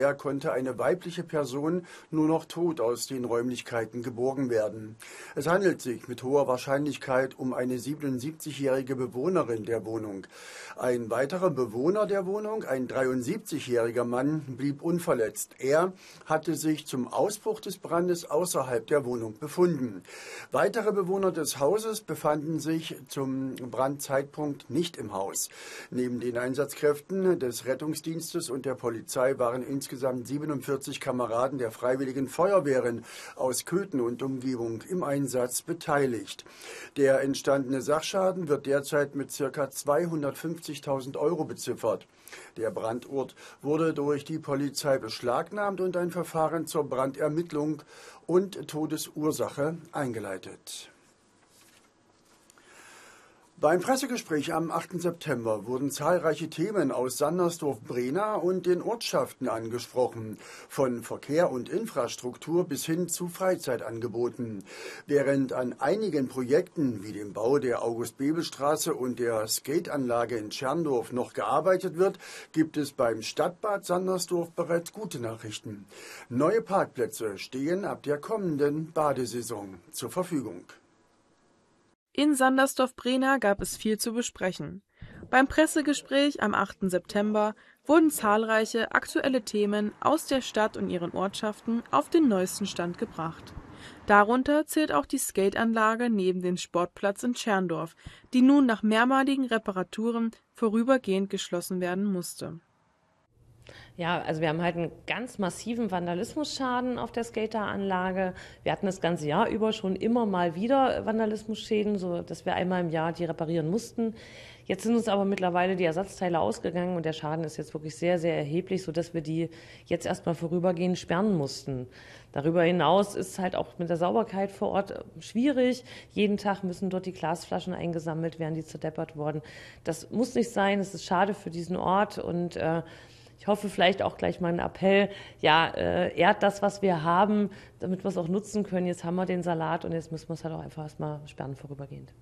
konnte eine weibliche Person nur noch tot aus den Räumlichkeiten geborgen werden. Es handelt sich mit hoher Wahrscheinlichkeit um eine 77-jährige Bewohnerin der Wohnung. Ein weiterer Bewohner der Wohnung, ein 73-jähriger Mann, blieb unverletzt. Er hatte sich zum Ausbruch des Brandes außerhalb der Wohnung befunden. Weitere Bewohner des Hauses befanden sich zum Brandzeitpunkt nicht im Haus. Neben den Einsatzkräften des Rettungsdienstes und der Polizei waren insgesamt 47 Kameraden der Freiwilligen Feuerwehren aus Köthen und Umgebung im Einsatz beteiligt. Der entstandene Sachschaden wird derzeit mit ca. 250.000 € beziffert. Der Brandort wurde durch die Polizei beschlagnahmt und ein Verfahren zur Brandermittlung und Todesursache eingeleitet. Beim Pressegespräch am 8. September wurden zahlreiche Themen aus Sandersdorf-Brena und den Ortschaften angesprochen, von Verkehr und Infrastruktur bis hin zu Freizeitangeboten. Während an einigen Projekten wie dem Bau der August-Bebel-Straße und der Skateanlage in Tscherndorf noch gearbeitet wird, gibt es beim Stadtbad Sandersdorf bereits gute Nachrichten. Neue Parkplätze stehen ab der kommenden Badesaison zur Verfügung. In Sandersdorf-Brena gab es viel zu besprechen. Beim Pressegespräch am 8. September wurden zahlreiche aktuelle Themen aus der Stadt und ihren Ortschaften auf den neuesten Stand gebracht. Darunter zählt auch die Skateanlage neben dem Sportplatz in Tscherndorf, die nun nach mehrmaligen Reparaturen vorübergehend geschlossen werden musste. Ja, also wir haben halt einen ganz massiven Vandalismusschaden auf der Skateranlage. Wir hatten das ganze Jahr über schon immer mal wieder Vandalismusschäden, so dass wir einmal im Jahr die reparieren mussten. Jetzt sind uns aber mittlerweile die Ersatzteile ausgegangen und der Schaden ist jetzt wirklich sehr, sehr erheblich, sodass wir die jetzt erstmal vorübergehend sperren mussten. Darüber hinaus ist halt auch mit der Sauberkeit vor Ort schwierig. Jeden Tag müssen dort die Glasflaschen eingesammelt werden, die zerdeppert wurden. Das muss nicht sein, es ist schade für diesen Ort und ich hoffe vielleicht auch gleich mal einen Appell, ehrt das, was wir haben, damit wir es auch nutzen können. Jetzt haben wir den Salat und jetzt müssen wir es halt auch einfach erstmal sperren vorübergehend.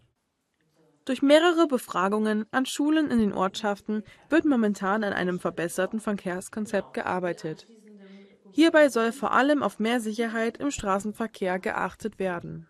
Durch mehrere Befragungen an Schulen in den Ortschaften wird momentan an einem verbesserten Verkehrskonzept gearbeitet. Hierbei soll vor allem auf mehr Sicherheit im Straßenverkehr geachtet werden.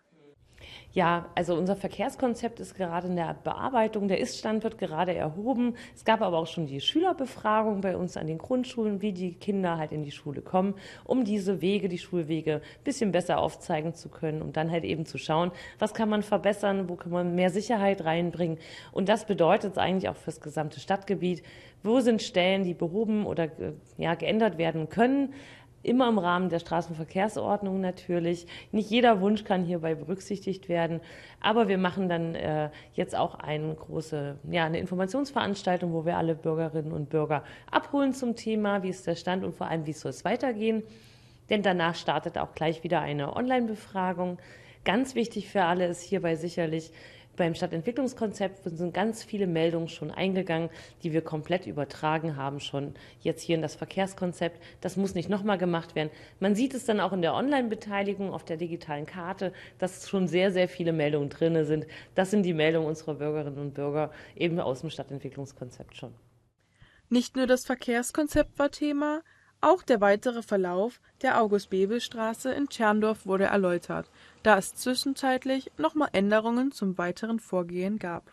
Ja, also unser Verkehrskonzept ist gerade in der Bearbeitung. Der Ist-Stand wird gerade erhoben. Es gab aber auch schon die Schülerbefragung bei uns an den Grundschulen, wie die Kinder halt in die Schule kommen, um diese Wege, die Schulwege, ein bisschen besser aufzeigen zu können, um dann halt eben zu schauen, was kann man verbessern, wo kann man mehr Sicherheit reinbringen. Und das bedeutet eigentlich auch für das gesamte Stadtgebiet, wo sind Stellen, die behoben oder geändert werden können. Immer im Rahmen der Straßenverkehrsordnung natürlich. Nicht jeder Wunsch kann hierbei berücksichtigt werden. Aber wir machen dann jetzt auch eine Informationsveranstaltung, wo wir alle Bürgerinnen und Bürger abholen zum Thema, wie ist der Stand und vor allem, wie soll es weitergehen. Denn danach startet auch gleich wieder eine Online-Befragung. Ganz wichtig für alle ist hierbei sicherlich, beim Stadtentwicklungskonzept sind ganz viele Meldungen schon eingegangen, die wir komplett übertragen haben, schon jetzt hier in das Verkehrskonzept. Das muss nicht nochmal gemacht werden. Man sieht es dann auch in der Online-Beteiligung auf der digitalen Karte, dass schon sehr, sehr viele Meldungen drin sind. Das sind die Meldungen unserer Bürgerinnen und Bürger eben aus dem Stadtentwicklungskonzept schon. Nicht nur das Verkehrskonzept war Thema, auch der weitere Verlauf der August-Bebel-Straße in Tscherndorf wurde erläutert, da es zwischenzeitlich nochmal Änderungen zum weiteren Vorgehen gab.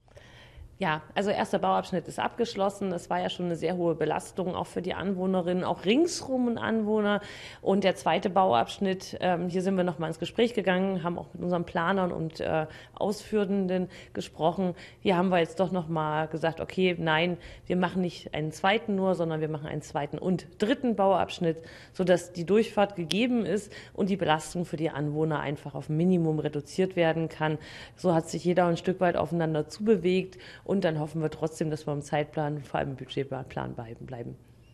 Ja, also erster Bauabschnitt ist abgeschlossen. Es war ja schon eine sehr hohe Belastung, auch für die Anwohnerinnen, auch ringsrum und Anwohner. Und der zweite Bauabschnitt, hier sind wir nochmal ins Gespräch gegangen, haben auch mit unseren Planern und Ausführenden gesprochen. Hier haben wir jetzt doch nochmal gesagt, okay, nein, wir machen nicht einen zweiten nur, sondern wir machen einen zweiten und dritten Bauabschnitt, sodass die Durchfahrt gegeben ist und die Belastung für die Anwohner einfach auf Minimum reduziert werden kann. So hat sich jeder ein Stück weit aufeinander zubewegt. Und dann hoffen wir trotzdem, dass wir im Zeitplan, vor allem im Budgetplan bleiben.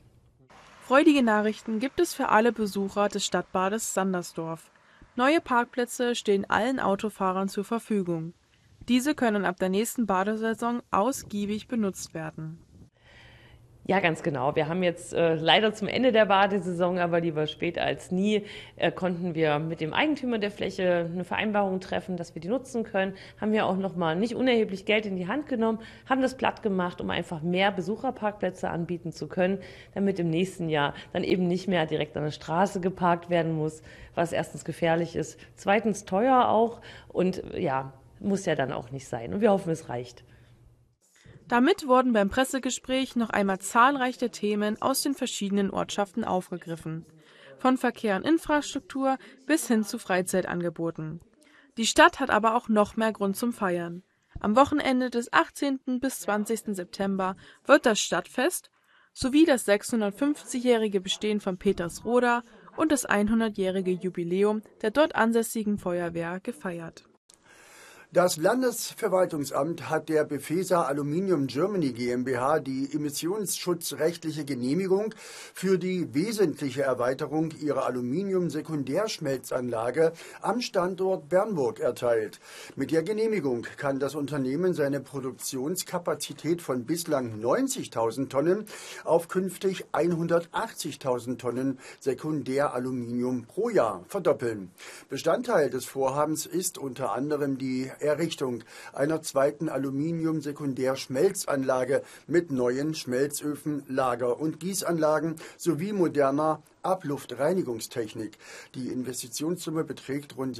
Freudige Nachrichten gibt es für alle Besucher des Stadtbades Sandersdorf. Neue Parkplätze stehen allen Autofahrern zur Verfügung. Diese können ab der nächsten Badesaison ausgiebig benutzt werden. Ja, ganz genau. Wir haben jetzt leider zum Ende der Badesaison, aber lieber spät als nie, konnten wir mit dem Eigentümer der Fläche eine Vereinbarung treffen, dass wir die nutzen können. Haben wir auch nochmal nicht unerheblich Geld in die Hand genommen, haben das platt gemacht, um einfach mehr Besucherparkplätze anbieten zu können, damit im nächsten Jahr dann eben nicht mehr direkt an der Straße geparkt werden muss, was erstens gefährlich ist, zweitens teuer auch und ja, muss ja dann auch nicht sein. Und wir hoffen, es reicht. Damit wurden beim Pressegespräch noch einmal zahlreiche Themen aus den verschiedenen Ortschaften aufgegriffen. Von Verkehr und Infrastruktur bis hin zu Freizeitangeboten. Die Stadt hat aber auch noch mehr Grund zum Feiern. Am Wochenende des 18. bis 20. September wird das Stadtfest sowie das 650-jährige Bestehen von Petersroda und das 100-jährige Jubiläum der dort ansässigen Feuerwehr gefeiert. Das Landesverwaltungsamt hat der Befesa Aluminium Germany GmbH die emissionsschutzrechtliche Genehmigung für die wesentliche Erweiterung ihrer Aluminium-Sekundärschmelzanlage am Standort Bernburg erteilt. Mit der Genehmigung kann das Unternehmen seine Produktionskapazität von bislang 90.000 Tonnen auf künftig 180.000 Tonnen Sekundäraluminium pro Jahr verdoppeln. Bestandteil des Vorhabens ist unter anderem die Errichtung einer zweiten Aluminium-Sekundärschmelzanlage mit neuen Schmelzöfen, Lager- und Gießanlagen sowie moderner Abluftreinigungstechnik. Die Investitionssumme beträgt rund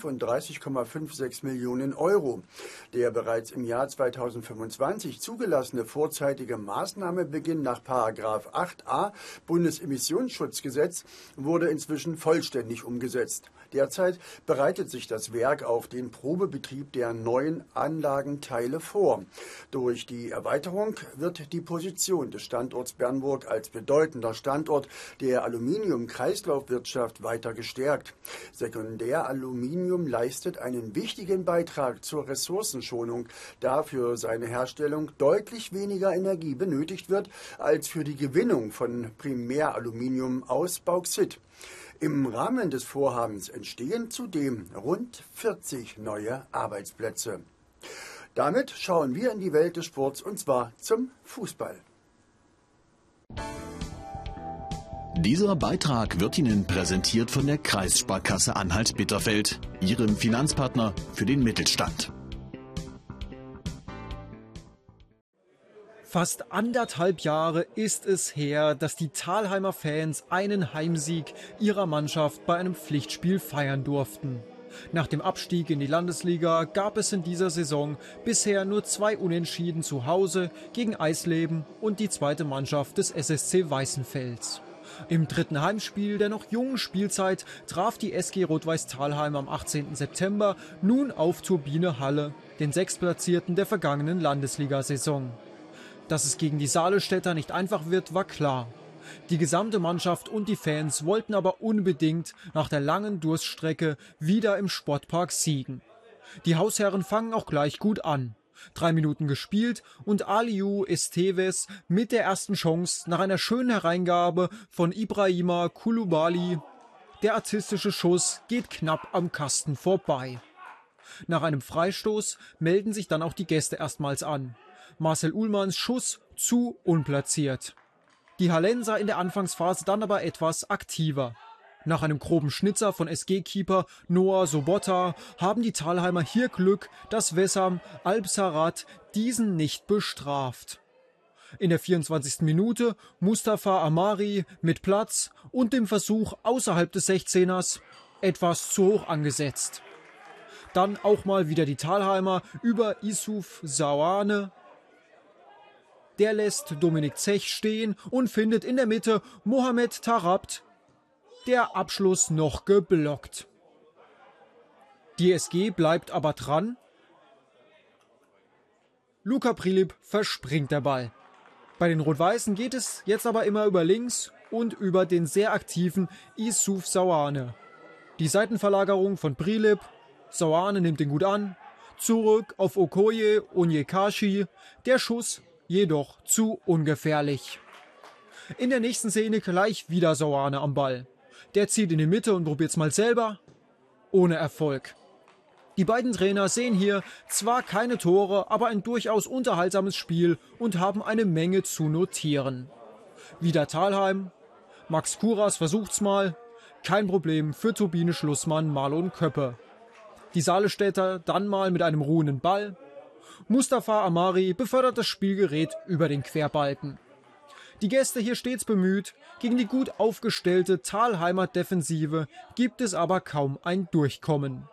35,56 Millionen Euro. Der bereits im Jahr 2025 zugelassene vorzeitige Maßnahmebeginn nach § 8a Bundesemissionsschutzgesetz wurde inzwischen vollständig umgesetzt. Derzeit bereitet sich das Werk auf den Probebetrieb der neuen Anlagenteile vor. Durch die Erweiterung wird die Position des Standorts Bernburg als bedeutender Standort der Aluminium-Kreislaufwirtschaft weiter gestärkt. Sekundäraluminium leistet einen wichtigen Beitrag zur Ressourcenschonung, da für seine Herstellung deutlich weniger Energie benötigt wird als für die Gewinnung von Primäraluminium aus Bauxit. Im Rahmen des Vorhabens entstehen zudem rund 40 neue Arbeitsplätze. Damit schauen wir in die Welt des Sports und zwar zum Fußball. Dieser Beitrag wird Ihnen präsentiert von der Kreissparkasse Anhalt-Bitterfeld, Ihrem Finanzpartner für den Mittelstand. Fast 1,5 Jahre ist es her, dass die Thalheimer Fans einen Heimsieg ihrer Mannschaft bei einem Pflichtspiel feiern durften. Nach dem Abstieg in die Landesliga gab es in dieser Saison bisher nur 2 Unentschieden zu Hause gegen Eisleben und die zweite Mannschaft des SSC Weißenfels. Im dritten Heimspiel der noch jungen Spielzeit traf die SG Rot-Weiß Thalheim am 18. September nun auf Turbine Halle, den Sechstplatzierten der vergangenen Landesliga-Saison. Dass es gegen die Saalestetter nicht einfach wird, war klar. Die gesamte Mannschaft und die Fans wollten aber unbedingt nach der langen Durststrecke wieder im Sportpark siegen. Die Hausherren fangen auch gleich gut an. 3 Minuten gespielt und Aliou Esteves mit der ersten Chance nach einer schönen Hereingabe von Ibrahima Koulibaly. Der artistische Schuss geht knapp am Kasten vorbei. Nach einem Freistoß melden sich dann auch die Gäste erstmals an. Marcel Uhlmanns Schuss zu unplatziert. Die Hallenser in der Anfangsphase dann aber etwas aktiver. Nach einem groben Schnitzer von SG-Keeper Noah Sobotta haben die Thalheimer hier Glück, dass Wessam Alpsarat diesen nicht bestraft. In der 24. Minute Mustafa Amari mit Platz und dem Versuch außerhalb des 16ers etwas zu hoch angesetzt. Dann auch mal wieder die Thalheimer über Isuf Sawane. Der lässt Dominik Zech stehen und findet in der Mitte Mohamed Tarabt. Der Abschluss noch geblockt. Die SG bleibt aber dran. Luka Prilip verspringt der Ball. Bei den Rot-Weißen geht es jetzt aber immer über links und über den sehr aktiven Isuf Sawane. Die Seitenverlagerung von Prilip. Sawane nimmt ihn gut an. Zurück auf Okoye Onyekashi. Der Schuss jedoch zu ungefährlich. In der nächsten Szene gleich wieder Sawane am Ball. Der zieht in die Mitte und probiert's mal selber. Ohne Erfolg. Die beiden Trainer sehen hier zwar keine Tore, aber ein durchaus unterhaltsames Spiel und haben eine Menge zu notieren. Wieder Thalheim. Max Kuras versucht's mal. Kein Problem für Turbine-Schlussmann Marlon Köppe. Die Salestädter dann mal mit einem ruhenden Ball. Mustafa Amari befördert das Spielgerät über den Querbalken. Die Gäste hier stets bemüht. Gegen die gut aufgestellte Thalheimer Defensive gibt es aber kaum ein Durchkommen.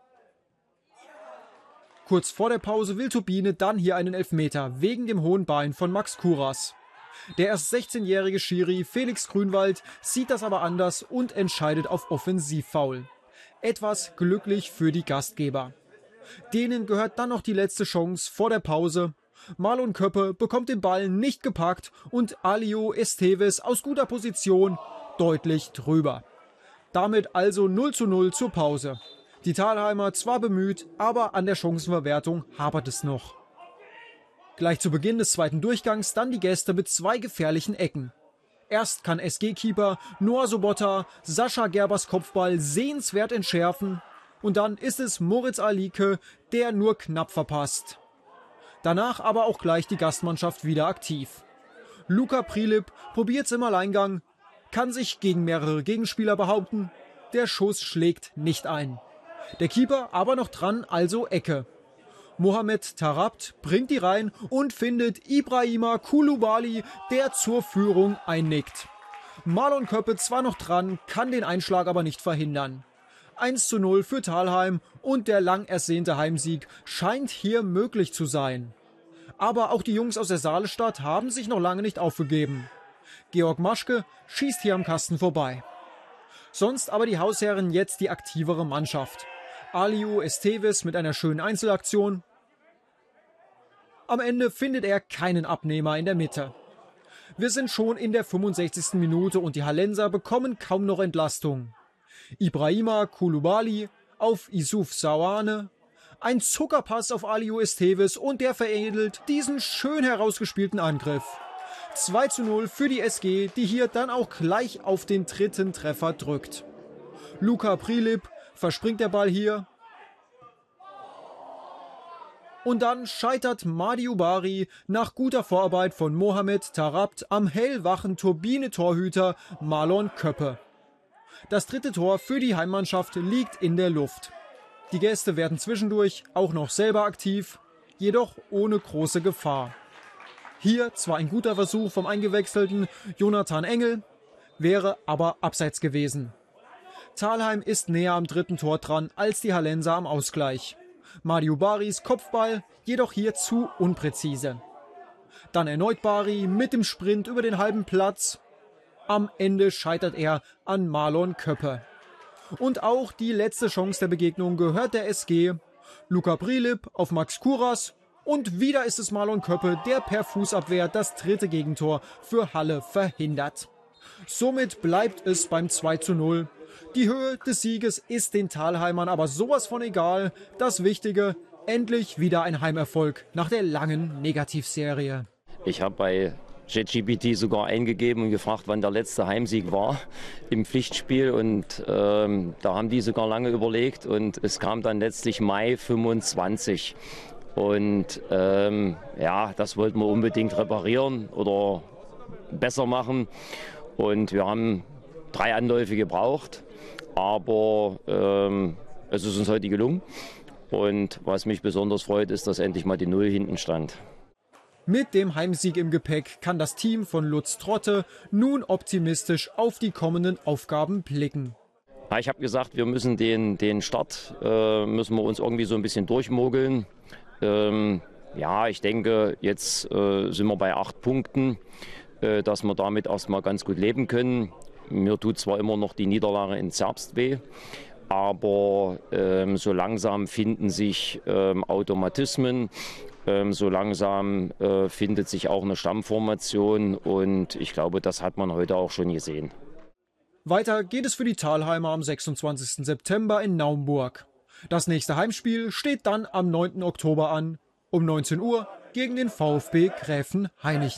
Kurz vor der Pause will Turbine dann hier einen Elfmeter wegen dem hohen Bein von Max Kuras. Der erst 16-jährige Schiri Felix Grünwald sieht das aber anders und entscheidet auf Offensivfoul. Etwas glücklich für die Gastgeber. Denen gehört dann noch die letzte Chance vor der Pause. Marlon Köppe bekommt den Ball nicht gepackt und Aliou Esteves aus guter Position deutlich drüber. Damit also 0:0 zur Pause. Die Thalheimer zwar bemüht, aber an der Chancenverwertung hapert es noch. Gleich zu Beginn des zweiten Durchgangs dann die Gäste mit 2 gefährlichen Ecken. Erst kann SG-Keeper Noah Sobotta Sascha Gerbers Kopfball sehenswert entschärfen und dann ist es Moritz Alike, der nur knapp verpasst. Danach aber auch gleich die Gastmannschaft wieder aktiv. Luka Prilip probiert's im Alleingang, kann sich gegen mehrere Gegenspieler behaupten, der Schuss schlägt nicht ein. Der Keeper aber noch dran, also Ecke. Mohamed Tarabt bringt die rein und findet Ibrahima Koulibaly, der zur Führung einnickt. Marlon Köppe zwar noch dran, kann den Einschlag aber nicht verhindern. 1:0 für Thalheim und der lang ersehnte Heimsieg scheint hier möglich zu sein. Aber auch die Jungs aus der Saalestadt haben sich noch lange nicht aufgegeben. Georg Maschke schießt hier am Kasten vorbei. Sonst aber die Hausherren jetzt die aktivere Mannschaft. Aliou Esteves mit einer schönen Einzelaktion. Am Ende findet er keinen Abnehmer in der Mitte. Wir sind schon in der 65. Minute und die Hallenser bekommen kaum noch Entlastung. Ibrahima Koulibaly auf Issouf Sawane. Ein Zuckerpass auf Aliou Esteves und der veredelt diesen schön herausgespielten Angriff. 2:0 für die SG, die hier dann auch gleich auf den dritten Treffer drückt. Luka Prilip verspringt der Ball hier. Und dann scheitert Madi Ubari nach guter Vorarbeit von Mohamed Tarabt am hellwachen Turbine-Torhüter Marlon Köppe. Das dritte Tor für die Heimmannschaft liegt in der Luft. Die Gäste werden zwischendurch auch noch selber aktiv, jedoch ohne große Gefahr. Hier zwar ein guter Versuch vom eingewechselten Jonathan Engel, wäre aber abseits gewesen. Thalheim ist näher am dritten Tor dran als die Hallenser am Ausgleich. Madi Baris Kopfball jedoch hier zu unpräzise. Dann erneut Bari mit dem Sprint über den halben Platz. Am Ende scheitert er an Marlon Köppe. Und auch die letzte Chance der Begegnung gehört der SG. Luka Prilip auf Max Kuras. Und wieder ist es Marlon Köppe, der per Fußabwehr das dritte Gegentor für Halle verhindert. Somit bleibt es beim 2:0. Die Höhe des Sieges ist den Thalheimern aber sowas von egal. Das Wichtige, endlich wieder ein Heimerfolg nach der langen Negativserie. Ich habe bei ChatGPT sogar eingegeben und gefragt, wann der letzte Heimsieg war im Pflichtspiel. Und da haben die sogar lange überlegt und es kam dann letztlich Mai 25. Und das wollten wir unbedingt reparieren oder besser machen. Und wir haben 3 Anläufe gebraucht, aber es ist uns heute gelungen. Und was mich besonders freut, ist, dass endlich mal die 0 hinten stand. Mit dem Heimsieg im Gepäck kann das Team von Lutz Trotte nun optimistisch auf die kommenden Aufgaben blicken. Ja, ich habe gesagt, wir müssen den Start müssen wir uns irgendwie so ein bisschen durchmogeln. Ich denke, jetzt sind wir bei 8 Punkten, dass wir damit erstmal ganz gut leben können. Mir tut zwar immer noch die Niederlage in Zerbst weh, aber so langsam finden sich Automatismen, so langsam findet sich auch eine Stammformation und ich glaube, das hat man heute auch schon gesehen. Weiter geht es für die Thalheimer am 26. September in Naumburg. Das nächste Heimspiel steht dann am 9. Oktober an, um 19 Uhr gegen den VfB Gräfenhainichen.